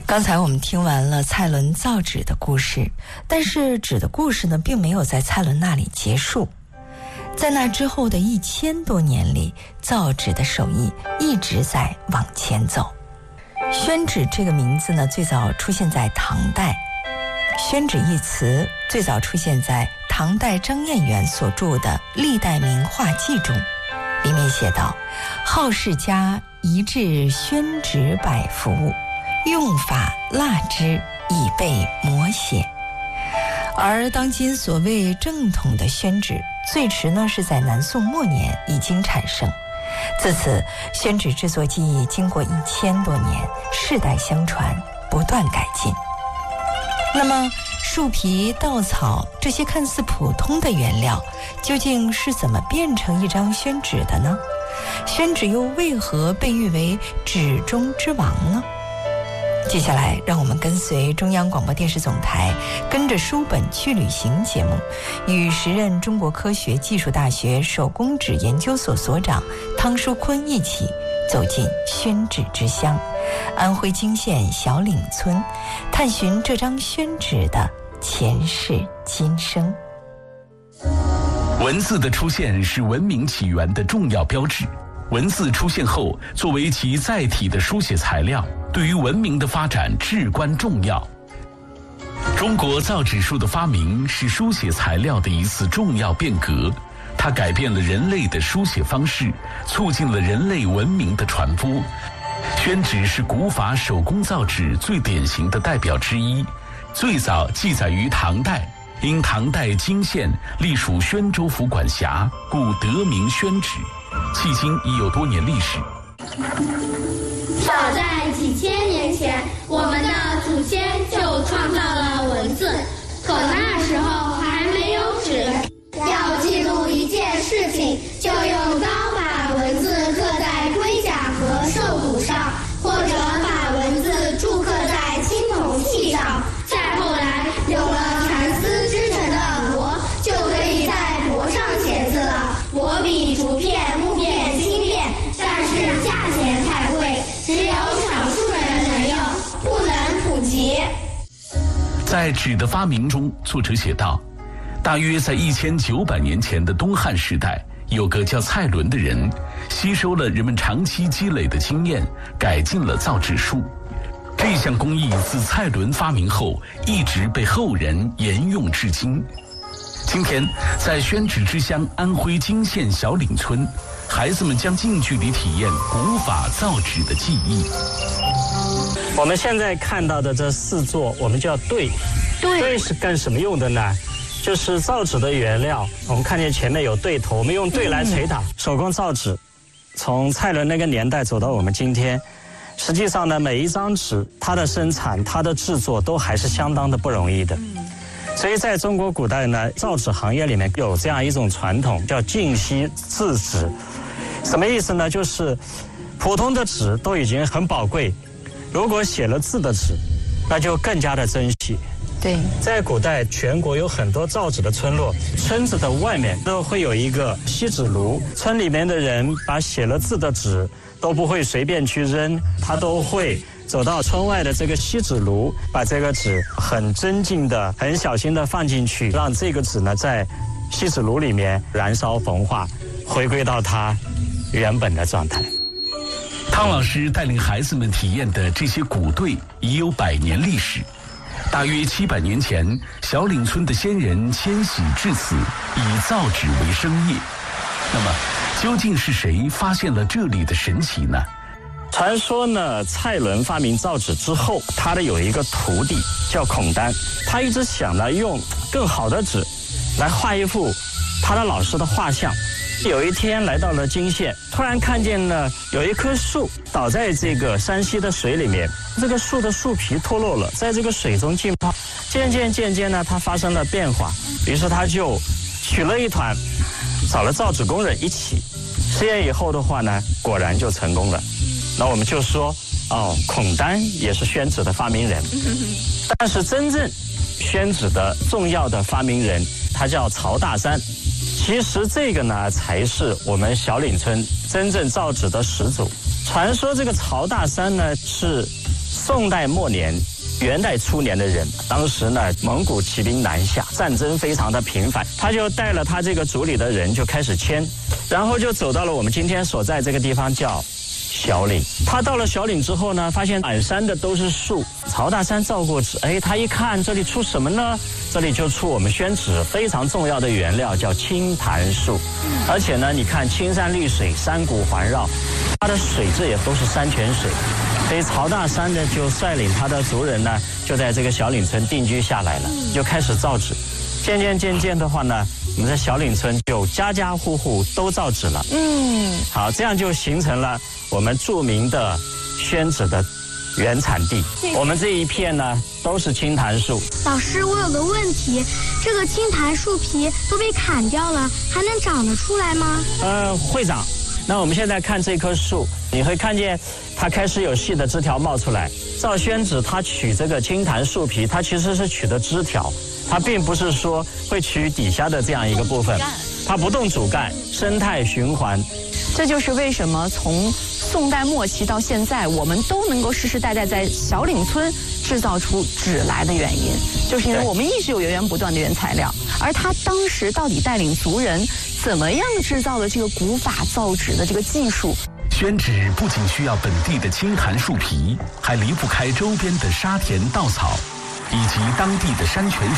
刚才我们听完了蔡伦造纸的故事，但是纸的故事呢，并没有在蔡伦那里结束。在那之后的1000多年里，造纸的手艺一直在往前走。宣纸这个名字呢，最早出现在唐代。宣纸一词最早出现在唐代张彦远所著的《历代名画记》中，里面写道：好事家宜制宣纸百幅，用法蜡之，以备摹写。而当今所谓正统的宣纸，最迟呢是在南宋末年已经产生。自此，宣纸制作技艺经过1000多年，世代相传，不断改进。那么，树皮、稻草这些看似普通的原料，究竟是怎么变成一张宣纸的呢？宣纸又为何被誉为纸中之王呢？接下来，让我们跟随中央广播电视总台跟着书本去旅行节目，与时任中国科学技术大学手工纸研究所所长汤书坤一起走进宣纸之乡安徽泾县小岭村，探寻这张宣纸的前世今生。 文字的出现是文明起源的重要标志。文字出现后，作为其载体的书写材料，对于文明的发展至关重要。中国造纸术的发明是书写材料的一次重要变革，它改变了人类的书写方式，促进了人类文明的传播。宣纸是古法手工造纸最典型的代表之一，最早记载于唐代，因唐代泾县隶属宣州府管辖，故得名宣纸。迄今已有多年历史。 早在几千年前，我们的祖先就创造了文字，可那时候还没有纸。要记录一件事情，就用刀把文字刻在龟甲和兽骨上，或者把文字铸刻在青铜器上。再后来有了蚕丝织成的帛，就可以在帛上写字了。帛比竹片、木片轻便，但是价钱太贵，只有少数人能用，不能普及。 在纸的发明中，作者写道，大约在1900年前的东汉时代，有个叫蔡伦的人，吸收了人们长期积累的经验，改进了造纸术。这项工艺自蔡伦发明后，一直被后人沿用至今。今天，在宣纸之乡安徽泾县小岭村，孩子们将近距离体验古法造纸的技艺。 我们现在看到的这4座，我们叫对。对是干什么用的呢？就是造纸的原料。我们看见前面有对头，我们用对来捶打。手工造纸，从蔡伦那个年代走到我们今天，实际上呢，每一张纸，它的生产、它的制作都还是相当的不容易的。所以在中国古代呢，造纸行业里面有这样一种传统，叫净息字纸。什么意思呢？就是普通的纸都已经很宝贵，如果写了字的纸，那就更加的珍惜。 对， 在古代，全国有很多造纸的村落，村子的外面都会有一个锡纸炉，村里面的人把写了字的纸都不会随便去扔，他都会走到村外的这个锡纸炉，把这个纸很尊敬的、很小心的放进去，让这个纸呢在锡纸炉里面燃烧焚化，回归到它原本的状态。 汤老师带领孩子们体验的这些古对已有100年历史。大约700年前，小岭村的先人迁徙至此，以造纸为生业。那么，究竟是谁发现了这里的神奇呢？ 传说呢，蔡伦发明造纸之后，他的有一个徒弟叫孔丹，他一直想呢用更好的纸来画一幅他的老师的画像。有一天来到了泾县，突然看见了有一棵树倒在这个山溪的水里面，这个树的树皮脱落了，在这个水中浸泡，渐渐呢，它发生了变化。于是他就取了一团，找了造纸工人一起实验以后的话呢，果然就成功了。那我们就说，孔丹也是宣纸的发明人，但是真正宣纸的重要的发明人，他叫曹大山。其实这个呢，才是我们小岭村真正造纸的始祖。传说这个曹大山呢，是宋代末年、元代初年的人，当时呢，蒙古骑兵南下，战争非常的频繁，他就带了他这个族里的人就开始迁，然后就走到了我们今天所在这个地方叫小岭。他到了小岭之后呢，发现满山的都是树。曹大山造过纸，他一看这里出什么呢？这里就出我们宣纸非常重要的原料，叫青檀树。而且呢，你看青山绿水，山谷环绕，它的水质也都是山泉水。所以曹大山呢，就率领他的族人呢，就在这个小岭村定居下来了，就开始造纸。渐渐的话呢，我们在小岭村就家家户户都造纸了。好，这样就形成了我们著名的宣纸的原产地。我们这一片呢都是青檀树。 老师，我有个问题，这个青檀树皮都被砍掉了，还能长得出来吗？ 会长。那我们现在看这棵树，你会看见它开始有细的枝条冒出来。造宣纸它取这个青檀树皮，它其实是取的枝条，它并不是说会取底下的这样一个部分，它不动主干，生态循环。 这就是为什么从宋代末期到现在，我们都能够世世代代在小岭村制造出纸来的原因，就是因为我们一直有源源不断的原材料。而他当时到底带领族人怎么样制造的这个古法造纸的这个技术？ 宣纸不仅需要本地的青檀树皮，还离不开周边的沙田稻草以及当地的山泉水。